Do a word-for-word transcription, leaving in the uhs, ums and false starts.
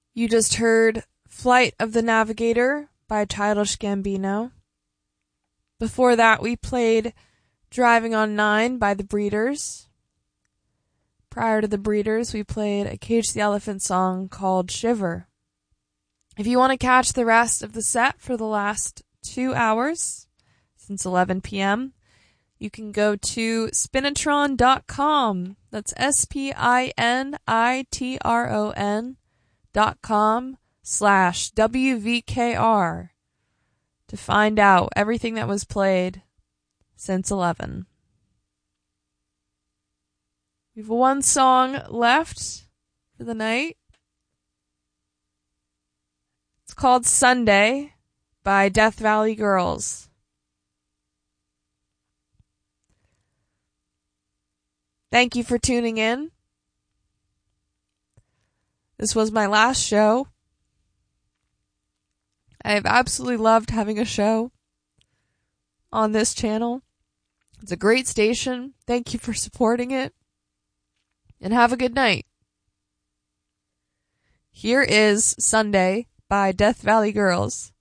You just heard Flight of the Navigator by Childish Gambino. Before that, we played Driving on Nine by The Breeders. Prior to The Breeders, we played a Cage the Elephant song called Shiver. If you want to catch the rest of the set for the last two hours, since eleven p.m., you can go to spinitron dot com. That's S P I N I T R O N dot com slash W V K R to find out everything that was played since eleven. We have one song left for the night. It's called Sunday by Death Valley Girls. Thank you for tuning in. This was my last show. I have absolutely loved having a show on this channel. It's a great station. Thank you for supporting it. And have a good night. Here is Sunday by Death Valley Girls.